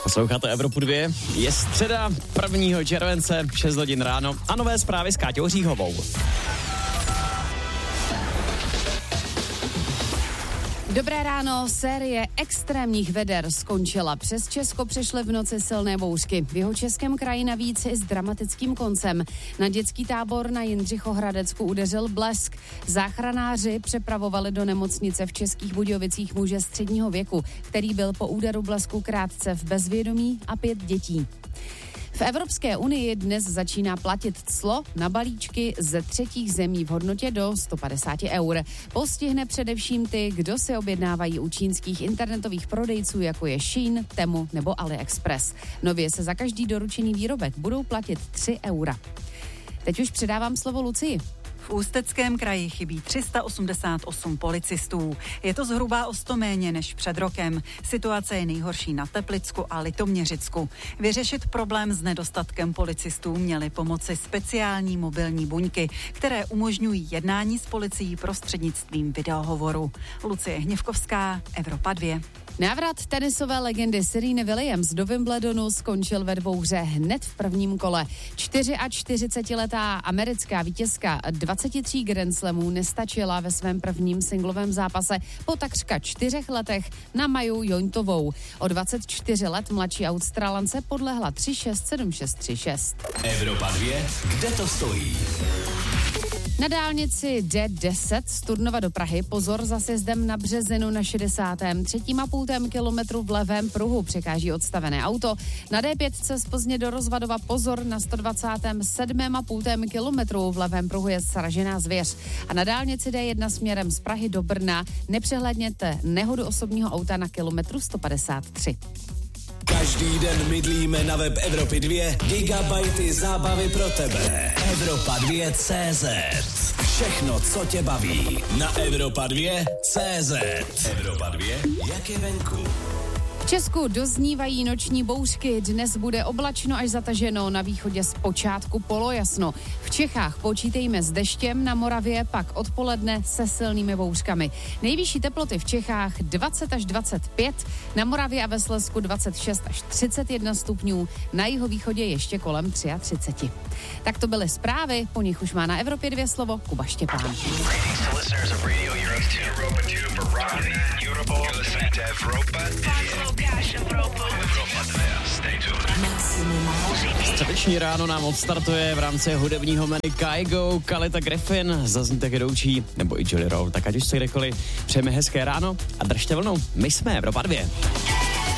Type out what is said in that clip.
Posloucháte Evropu 2, je středa 1. července, 6 hodin ráno a nové zprávy s Káťou Říhovou. Dobré ráno, série extrémních veder skončila. Přes Česko přešly v noci silné bouřky. V Jihočeském kraji navíc i s dramatickým koncem. Na dětský tábor na Jindřichohradecku udeřil blesk. Záchranáři přepravovali do nemocnice v Českých Budějovicích muže středního věku, který byl po úderu blesku krátce v bezvědomí a 5 dětí. V Evropské unii dnes začíná platit clo na balíčky ze třetích zemí v hodnotě do 150 eur. Postihne především ty, kdo si objednávají u čínských internetových prodejců, jako je Shein, Temu nebo AliExpress. Nově se za každý doručený výrobek budou platit 3 eura. Teď už předávám slovo Lucii. V Ústeckém kraji chybí 388 policistů. Je to zhruba o 100 méně než před rokem. Situace je nejhorší na Teplicku a Litoměřicku. Vyřešit problém s nedostatkem policistů měly pomoci speciální mobilní buňky, které umožňují jednání s policií prostřednictvím videohovoru. Lucie Hněvkovská, Evropa 2. Návrat tenisové legendy Sereny Williams do Wimbledonu skončil ve dvouhře hned v prvním kole. 44letá americká vítězka 23 Grand Slamů nestačila ve svém prvním singlovém zápase po takřka 4 letech na Maju Jointovou. O 24 let mladší Australance podlehla 3-6, 7-6, 3-6. Evropa 2, kde to stojí? Na dálnici D10 z Turnova do Prahy pozor za sjezdem na Březinu na 63,5 kilometru v levém pruhu překáží odstavené auto. Na D5 z Plzně do Rozvadova pozor na 127,5 kilometru v levém pruhu je sražená zvěř. A na dálnici D1 směrem z Prahy do Brna nepřehlédněte nehodu osobního auta na kilometru 153. Každý den mydlíme na web Evropy 2 gigabajty zábavy pro tebe. Evropa 2 CZ. Všechno, co tě baví, na Evropa 2 CZ. Evropa 2, jak je venku. V Česku doznívají noční bouřky, dnes bude oblačno až zataženo, na východě zpočátku polojasno. V Čechách počítejme s deštěm, na Moravě pak odpoledne se silnými bouřkami. Nejvyšší teploty v Čechách 20 až 25, na Moravě a ve Slezsku 26 až 31 stupňů, na jihovýchodě ještě kolem 33. Tak to byly zprávy, po nich už má na Evropě 2 slovo Kuba Štěpán. Středeční ráno nám odstartuje v rámci hudebního menu Kygo, Kalita Griffin, zazní taky Doučí nebo i Jolly Roll. Tak ať už se kdekoliv, přejeme hezké ráno a držte vlnou. My jsme Evropa 2.